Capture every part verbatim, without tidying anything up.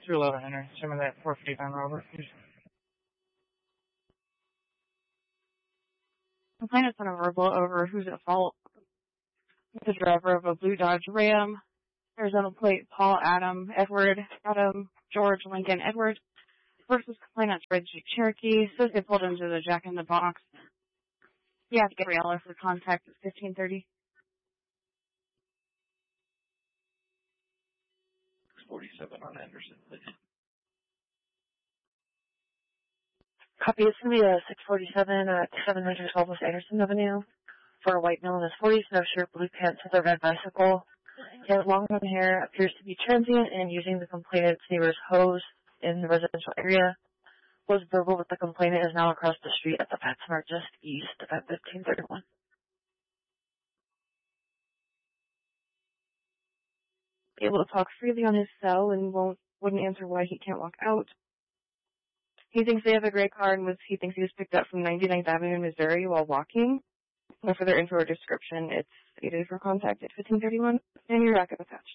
two eleven enter. Some of that four fifty-nine Robert. Complainant sent a verbal over who's at fault. The driver of a blue Dodge Ram, Arizona plate Paul Adam Edward Adam George Lincoln Edward versus complainant's red Jeep Cherokee. Says they pulled into the Jack in the Box. You have to get Gabriella for contact at fifteen thirty. six forty-seven on Anderson, please. Copy. It's going to be a six forty-seven at seven hundred twelve West Anderson Avenue for a white male in his forties, no shirt, blue pants with a red bicycle. He has long brown hair, appears to be transient and using the complainant's neighbor's hose in the residential area. Was verbal with the complainant is now across the street at the PetSmart just east at fifteen thirty-one. Able to talk freely on his cell and won't wouldn't answer why he can't walk out. He thinks they have a gray car and was he thinks he was picked up from ninety-ninth Avenue in Missouri while walking. And for their info or description, it's stated for contact at fifteen thirty-one and your backup attached.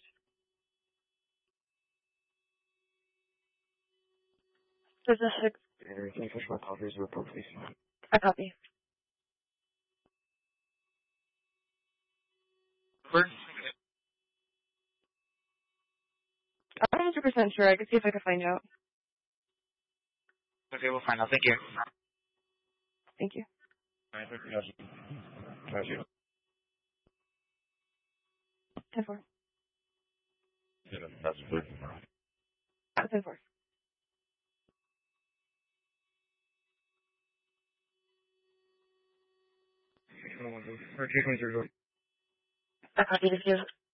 There's a six. Anything for my copies report, please. A copy. First. I'm not one hundred percent sure. I could see if I could find out. Okay, we'll find out. Thank you. Thank you. All right, ten four. That's good. ten four. A copy. Thank you.